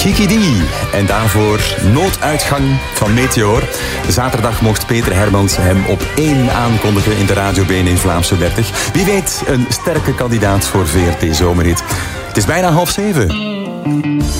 Kiki D. En daarvoor Nooduitgang van Meteor. Zaterdag mocht Peter Hermans hem op 1 aankondigen in de Radio BNN Vlaamse 30. Wie weet een sterke kandidaat voor VRT Zomerhit. Het is bijna 6:30.